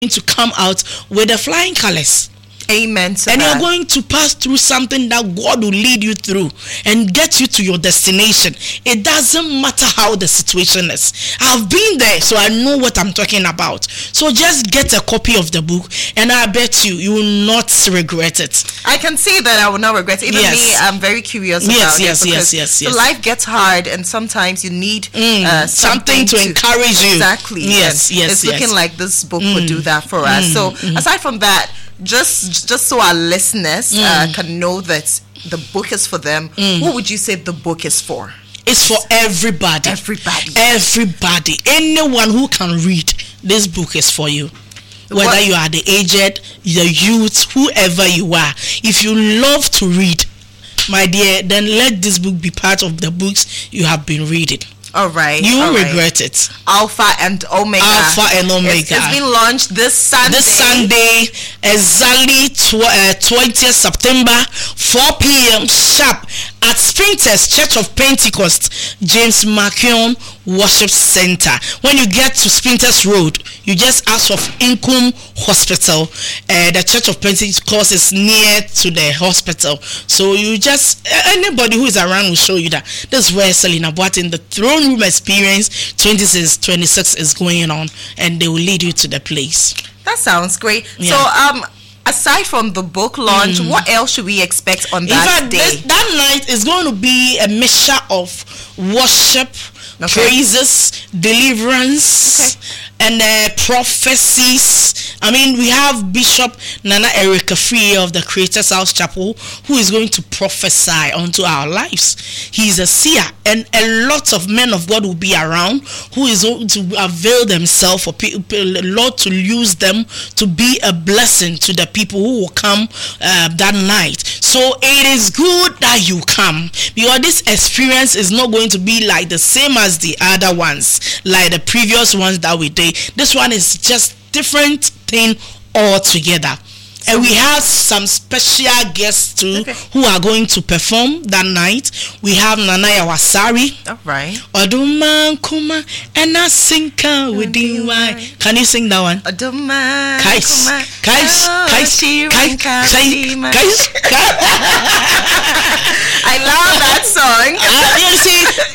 to come out with the flying colors. Amen. And you're going to pass through something that God will lead you through and get you to your destination. It doesn't matter how the situation is. I've been there, so I know what I'm talking about. So just get a copy of the book, and I bet you will not regret it. I can see that I will not regret it. Even me, I'm very curious about it. Yes. So life gets hard, and sometimes you need something to encourage you. Exactly. Yes. It's looking like this book would do that for us. So aside from that, just so our listeners can know that the book is for them, what would you say the book is for? It's for everybody. Everybody. Anyone who can read, this book is for you. Whether you are the aged, the youth, whoever you are. If you love to read, my dear, then let this book be part of the books you have been reading. All right. You won't regret it. Alpha and Omega. It's been launched this Sunday. Exactly 20th September, 4 p.m. sharp at Sprinters Church of Pentecost, James Makion Worship Center. When you get to Sprinters Road, you just ask of Inkum Hospital. The Church of Pentecost is near to the hospital. So you just, anybody who is around will show you that this is where Selena Boateng, the Throne Room Experience 26 is going on, and they will lead you to the place. That sounds great. Yeah. So aside from the book launch, what else should we expect on that day? That night is going to be a mixture of worship, praises, deliverance, and prophecies. I mean, we have Bishop Nana Erica Free of the Creators House Chapel, who is going to prophesy onto our lives. He's a seer, and a lot of men of God will be around who is going to avail themselves for people, Lord, to use them to be a blessing to the people who will come that night. So it is good that you come, because this experience is not going to be like the same as the other ones, like the previous ones that we did. This one is just different thing altogether. And we have some special guests too who are going to perform that night. We have Nanaya Wasari. All right. Oduman Kuma and I sing within why. Can you sing that one? Oduman Kais. I love that song. You see,